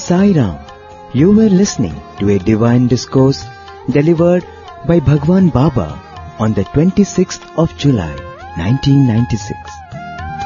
Sai Ram. You were listening to a divine discourse delivered by Bhagwan Baba on the 26th of July, 1996.